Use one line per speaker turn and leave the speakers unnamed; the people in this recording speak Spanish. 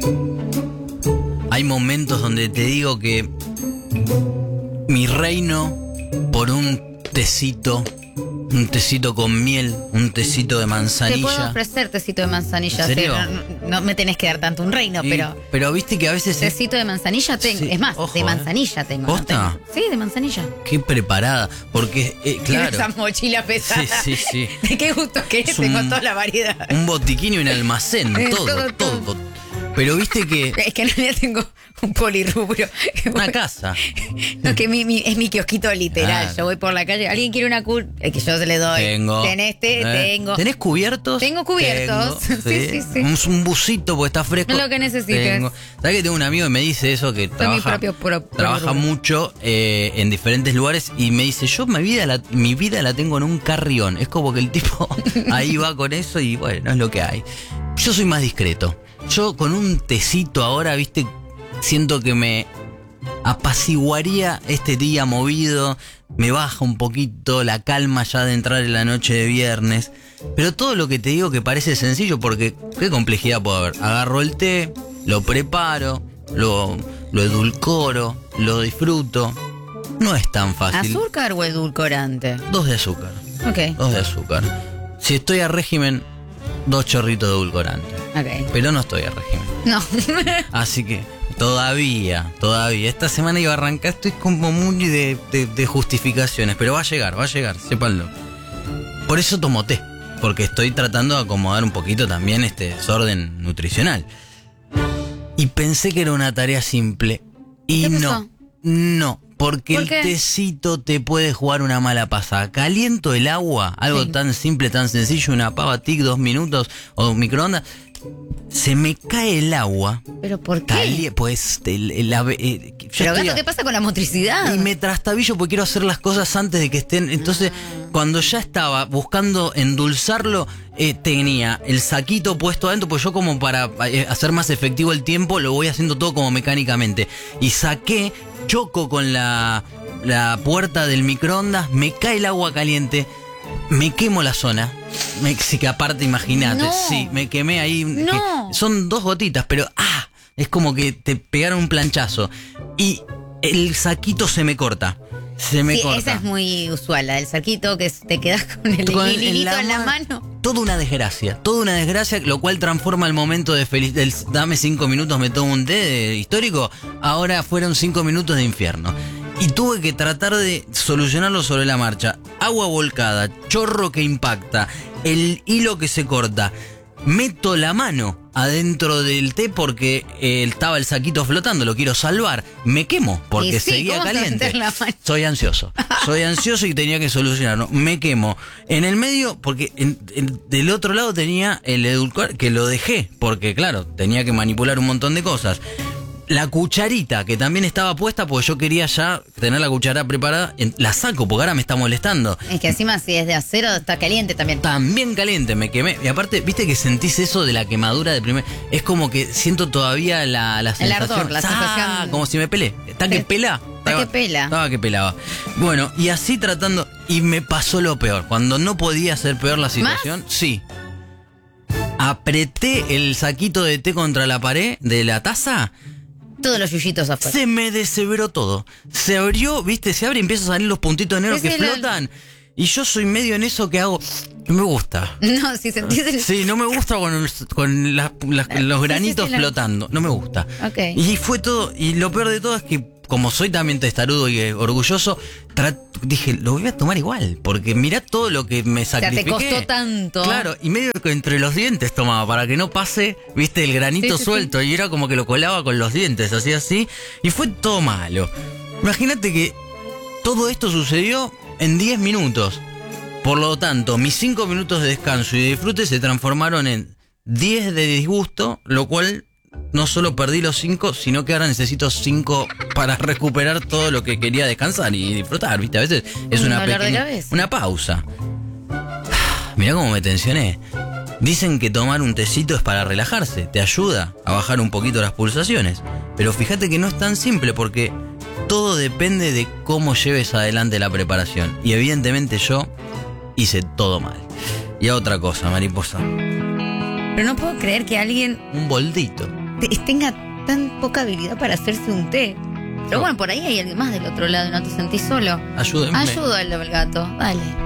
Hay momentos donde te digo que mi reino por un tecito con miel, un tecito de manzanilla.
Te puedo ofrecer tecito de manzanilla.
¿En serio?
No me tenés que dar tanto un reino,
pero viste que a veces...
Tecito de manzanilla tengo.
Sí,
es más,
ojo,
de manzanilla tengo.
¿Posta?
¿No tengo? Sí, de manzanilla.
Qué preparada, porque, claro...
Esa mochila pesada.
Sí.
¿De qué gusto querés?
Es
Tengo toda la variedad.
Un botiquín y un almacén, todo. Pero viste que...
Es que en realidad tengo un polirrubro.
Una casa.
No, que es mi kiosquito literal. Yo voy por la calle. ¿Alguien quiere una que yo se le doy?
Tengo.
Tengo.
¿Tenés cubiertos?
Tengo cubiertos. Sí.
Un busito porque está fresco.
Lo que necesites.
¿Sabes que tengo un amigo que me dice eso? Que trabaja mucho en diferentes lugares y me dice, yo mi vida la tengo en un carrión. Es como que el tipo ahí va con eso y bueno, es lo que hay. Yo soy más discreto. Yo con un tecito ahora, viste, siento que me apaciguaría este día movido, me baja un poquito la calma ya de entrar en la noche de viernes. Pero todo lo que te digo que parece sencillo, porque qué complejidad puede haber. Agarro el té, lo preparo, lo edulcoro, lo disfruto. No es tan fácil.
¿Azúcar o edulcorante?
2 de azúcar.
Ok.
2 de azúcar. Si estoy a régimen, 2 chorritos de edulcorante.
Ok.
Pero no estoy a régimen.
No.
Así que todavía. Esta semana iba a arrancar, estoy como muy de justificaciones, pero va a llegar, sépanlo. Por eso tomo té, porque estoy tratando de acomodar un poquito también este desorden nutricional. Y pensé que era una tarea simple. Y
¿Qué pasó?
No. Porque
¿Por
el
qué?
tecito te puede jugar una mala pasada. Caliento el agua, algo tan simple, tan sencillo, una pava tic, 2 minutos o microondas. Se me cae el agua.
¿Pero por qué?
Pues
Pero gato, ¿qué pasa con la motricidad?
y me trastabillo porque quiero hacer las cosas antes de que estén. Entonces, cuando ya estaba buscando endulzarlo, tenía el saquito puesto adentro, pues yo como para hacer más efectivo el tiempo, lo voy haciendo todo como mecánicamente. Y choco con la puerta del microondas, me cae el agua caliente, me quemo la zona. Sí, que aparte, imagínate,
No.
sí, me quemé ahí.
No.
Son 2 gotitas, pero es como que te pegaron un planchazo. Y el saquito se me corta. Corta.
Esa es muy usual, la del saquito, que te quedas con el hilito en la mano.
Toda una desgracia, lo cual transforma el momento de dame 5 minutos, me tomo un té histórico, ahora fueron 5 minutos de infierno. Y tuve que tratar de solucionarlo sobre la marcha. Agua volcada, chorro que impacta, el hilo que se corta. Meto la mano adentro del té porque estaba el saquito flotando, lo quiero salvar. Me quemo porque seguía caliente. Soy ansioso y tenía que solucionarlo. Me quemo. En el medio, porque del otro lado tenía el edulcorador, que lo dejé, porque claro, tenía que manipular un montón de cosas. La cucharita, que también estaba puesta, porque yo quería ya tener la cuchara preparada, la saco porque ahora me está molestando.
Es que encima si es de acero está caliente también.
También caliente, me quemé. Y aparte, viste que sentís eso de la quemadura de primer... Es como que siento todavía la sensación.
El ardor, la sensación.
Como si me pelé. Está que pela. Estaba que pelaba. Bueno, y así tratando... Y me pasó lo peor. Cuando no podía ser peor la situación...
¿Más?
Sí. Apreté el saquito de té contra la pared de la taza...
Todos los yuyitos afuera.
Se me deshebró todo. Se abrió, viste, se abre y empiezan a salir los puntitos negros que flotan. Y yo soy medio en eso que hago. No me gusta.
No, si sentís el...
Sí, no me gusta con los granitos flotando. No me gusta.
Okay.
Y fue todo. Y lo peor de todo es que, como soy también testarudo y orgulloso, dije, lo voy a tomar igual. Porque mirá todo lo que me sacrifiqué.
O sea, te costó tanto.
Claro, y medio que entre los dientes tomaba para que no pase, viste, el granito suelto. Y era como que lo colaba con los dientes, hacía así. Y fue todo malo. Imagínate que todo esto sucedió en 10 minutos. Por lo tanto, mis 5 minutos de descanso y de disfrute se transformaron en 10 de disgusto, lo cual no solo perdí los 5, sino que ahora necesito 5 para recuperar todo lo que quería descansar y disfrutar, ¿viste? A veces es una pausa. Mirá cómo me tensioné. Dicen que tomar un tecito es para relajarse, te ayuda a bajar un poquito las pulsaciones. Pero fíjate que no es tan simple porque todo depende de cómo lleves adelante la preparación. Y evidentemente yo hice todo mal. Y a otra cosa, mariposa.
Pero no puedo creer que alguien...
Un boldito.
tenga tan poca habilidad para hacerse un té. Pero bueno, por ahí hay alguien más del otro lado y no te sentís solo.
Ayúdenme.
Ayuda al gato, dale.